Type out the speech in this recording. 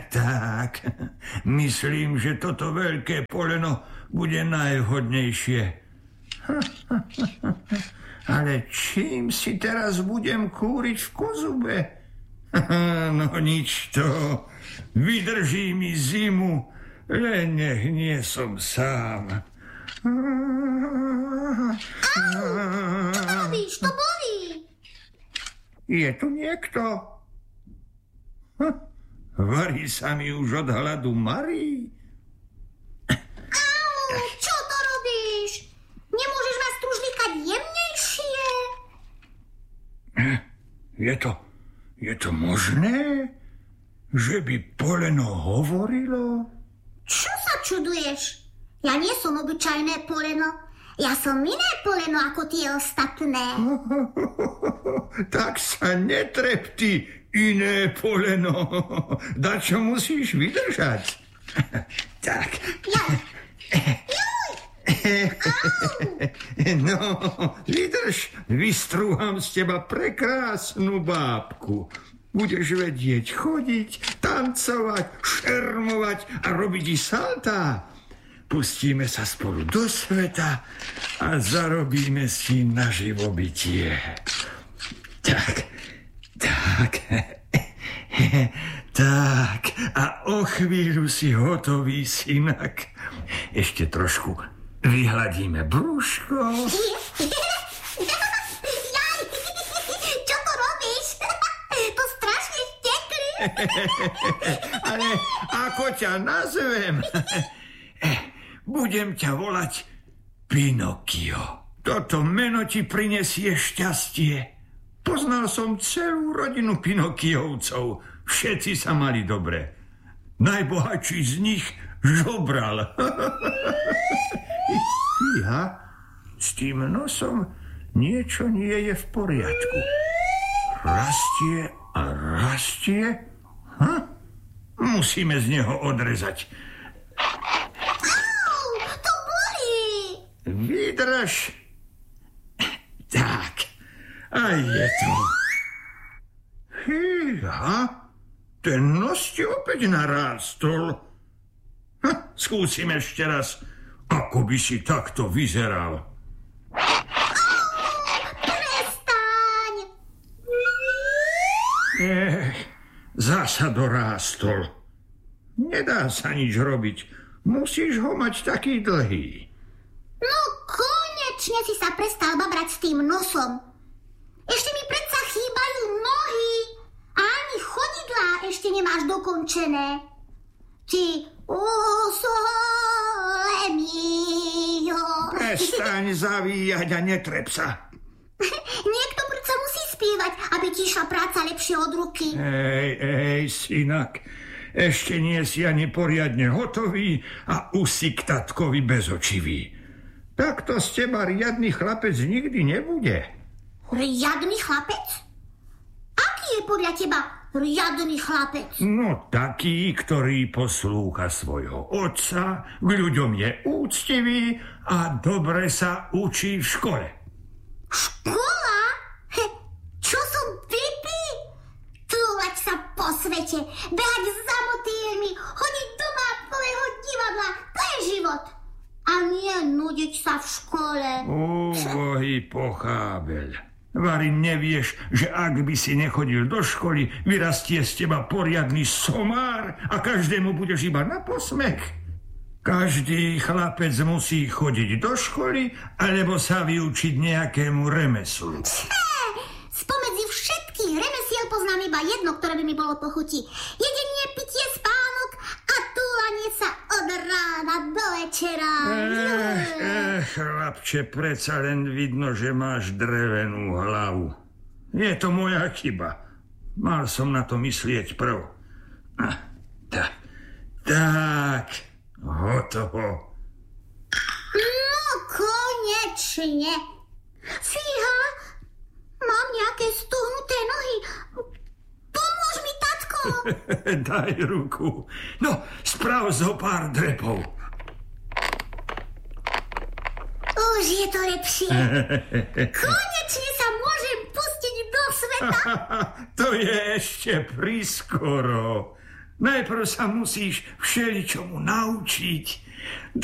Tak, myslím, že toto veľké poleno bude najvhodnejšie. Ale čím si teraz budem kúriť v kozube? No nič to, vydrží mi zimu, len nech nie som sám. Čo to robíš? To bolí. Je tu niekto? Varí sa mi už od hladu Marii. Au, čo to robíš? Nemôžeš ma stružlíkať jemnejšie? Je to možné, že by poleno hovorilo? Čo sa čuduješ? Ja nie som obyčajné poleno. Ja som iné poleno ako tie ostatné. Tak sa netrep, ty iné poleno. Dačo musíš vydržať. Tak. No, vydrž, vystrúham z teba prekrásnu bábku. Budeš vedieť chodiť, tancovať, šermovať a robiť i saltá. Pustíme sa spolu do sveta a zarobíme si na živobytie. Tak. Tak, a o chvíľu si hotový, synak. Ešte trošku vyhladíme brúško. Jaj, čo to robíš? To strašne štekli. Ale ako ťa nazvem? Budem ťa volať Pinokio. Toto meno ti prinesie šťastie. Poznal som celú rodinu Pinokiovcov. Všetci sa mali dobre. Najbohatší z nich žobral. Ja, s tým nosom niečo nie je v poriadku. Rastie a rastie. Musíme z neho odrezať. To bolí. Vydrž. Tak. A je to. Fíha, ten nos ti opäť narástol. Skúsim ešte raz, ako by si takto vyzeral. Prestaň. Zasa dorástol. Nedá sa nič robiť. Musíš ho mať taký dlhý. No konečne si sa prestal babrať s tým nosom. Ešte mi predsa chýbajú nohy a ani chodidlá ešte nemáš dokončené. Ty sole mio. Prestaň zavíjať a netrep sa. Niekto predsa musí spievať, aby ti išla práca lepšie od ruky. Ej, synak, ešte nie si ani poriadne hotový a už si k tatkovi bezočivý. Takto z teba riadny chlapec nikdy nebude. Riadny chlapec? Aký je podľa teba riadny chlapec? No taký, ktorý poslúcha svojho otca, k ľuďom je úctivý a dobre sa učí v škole. Škola? Čo som pipi? Túlať sa po svete, behať za motýlmi, chodiť do mápkového divadla, to je život. A nie nudiť sa v škole. Úbohý pochábeľ. Vari, nevieš, že ak by si nechodil do školy, vyrastie z teba poriadny somár a každému budeš iba na posmech? Každý chlapec musí chodiť do školy alebo sa vyučiť nejakému remeslu. Spomedzi všetkých remesiel poznám iba jedno, ktoré by mi bolo po chuti. Jedenie, pitie, spánok a túlanie sa od rána do večera. Chlapče, predsa len vidno, že máš drevenú hlavu. Je to moja chyba. Mal som na to myslieť prv. Tak, hotovo. No, konečne. Fíha, mám nejaké stuhnuté nohy. Pomôž mi, tatko. Daj ruku. No, sprav zo pár drepov. Už je to lepšie. Konečne sa môžem pustiť do sveta. To je ešte priskoro. Najprv sa musíš všeličomu naučiť.